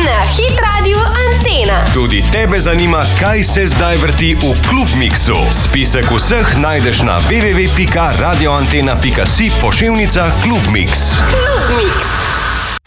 Na Hit Radio Antena. Tudi tebe zanima, kaj se zdaj vrti v Klub Miksu. Spisek vseh najdeš na www.radioantena.si/Klub Mix. Klub Mix.